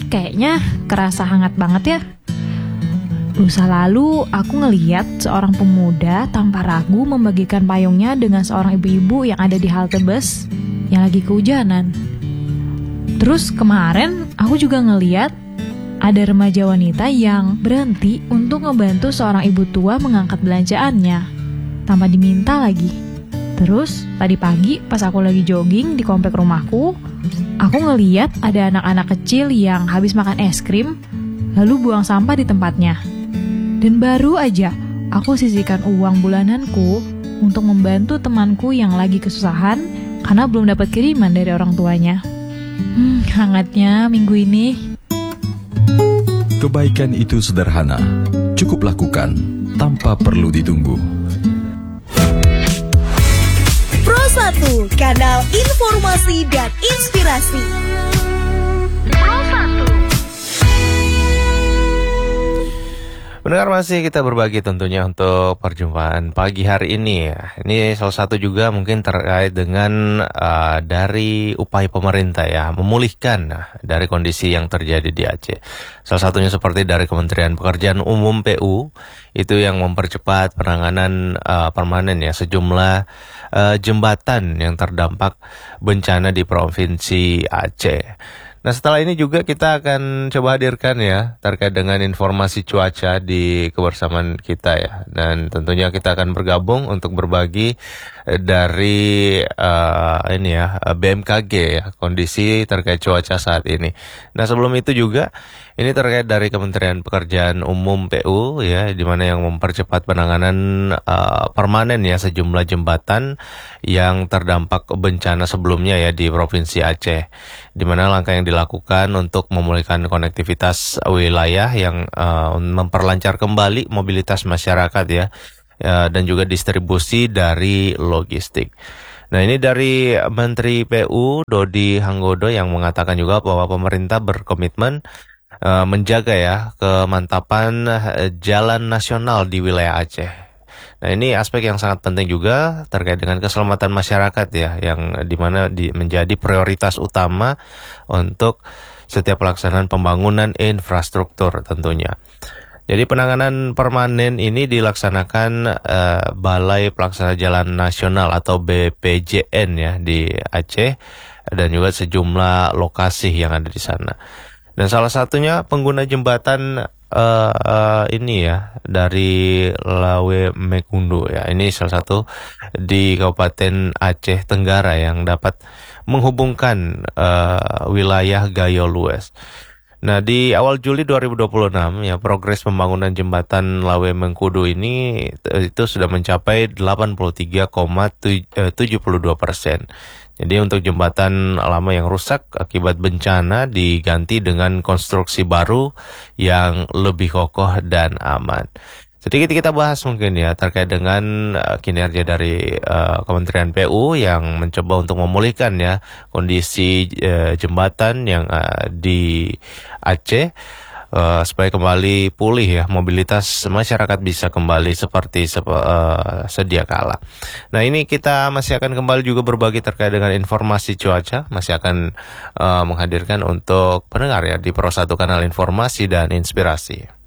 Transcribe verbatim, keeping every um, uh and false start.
kayaknya kerasa hangat banget ya. Lusa lalu aku ngeliat seorang pemuda tanpa ragu membagikan payungnya dengan seorang ibu-ibu yang ada di halte bus yang lagi kehujanan. Terus kemarin aku juga ngeliat ada remaja wanita yang berhenti untuk ngebantu seorang ibu tua mengangkat belanjaannya tanpa diminta lagi. Terus tadi pagi pas aku lagi jogging di komplek rumahku, aku ngeliat ada anak-anak kecil yang habis makan es krim lalu buang sampah di tempatnya. Dan baru aja aku sisihkan uang bulananku untuk membantu temanku yang lagi kesusahan karena belum dapat kiriman dari orang tuanya. Hmm, hangatnya minggu ini. Kebaikan itu sederhana, cukup lakukan tanpa perlu ditunggu. Pro satu, kanal informasi dan inspirasi. Pro satu. Pendengar, masih kita berbagi tentunya untuk perjumpaan pagi hari ini ya. Ini salah satu juga mungkin terkait dengan uh, dari upaya pemerintah ya memulihkan uh, dari kondisi yang terjadi di Aceh. Salah satunya seperti dari Kementerian Pekerjaan Umum P U itu yang mempercepat penanganan uh, permanen ya sejumlah uh, jembatan yang terdampak bencana di Provinsi Aceh. Nah, setelah ini juga kita akan coba hadirkan ya terkait dengan informasi cuaca di kebersamaan kita ya. Dan tentunya kita akan bergabung untuk berbagi dari uh, ini ya B M K G ya, kondisi terkait cuaca saat ini. Nah, sebelum itu juga ini terkait dari Kementerian Pekerjaan Umum P U ya, di mana yang mempercepat penanganan uh, permanen ya sejumlah jembatan yang terdampak bencana sebelumnya ya di Provinsi Aceh. Di mana langkah yang dilakukan untuk memulihkan konektivitas wilayah yang uh, memperlancar kembali mobilitas masyarakat ya, ya dan juga distribusi dari logistik. Nah, ini dari Menteri P U Dodi Hanggodo yang mengatakan juga bahwa pemerintah berkomitmen uh, menjaga ya kemantapan uh, jalan nasional di wilayah Aceh. Nah, ini aspek yang sangat penting juga terkait dengan keselamatan masyarakat ya, yang dimana di, menjadi prioritas utama untuk setiap pelaksanaan pembangunan infrastruktur tentunya. Jadi penanganan permanen ini dilaksanakan uh, Balai Pelaksana Jalan Nasional atau B P J N ya di Aceh dan juga sejumlah lokasi yang ada di sana. Dan salah satunya pengguna jembatan Uh, uh, ini ya dari Lawe Mekundu ya, ini salah satu di Kabupaten Aceh Tenggara yang dapat menghubungkan uh, wilayah Gayo Lues. Nah, di awal Juli dua ribu dua puluh enam ya progres pembangunan jembatan Lawe Mengkudu ini itu sudah mencapai delapan puluh tiga koma tujuh dua persen. Jadi untuk jembatan lama yang rusak akibat bencana diganti dengan konstruksi baru yang lebih kokoh dan aman. Sedikit kita bahas mungkin ya terkait dengan uh, kinerja dari uh, Kementerian P U yang mencoba untuk memulihkan ya kondisi uh, jembatan yang uh, di Aceh. Uh, supaya kembali pulih ya, mobilitas masyarakat bisa kembali seperti sep- uh, sedia kala. Nah, ini kita masih akan kembali juga berbagi terkait dengan informasi cuaca, masih akan uh, menghadirkan untuk pendengar ya di Pro satu Kanal Informasi dan Inspirasi.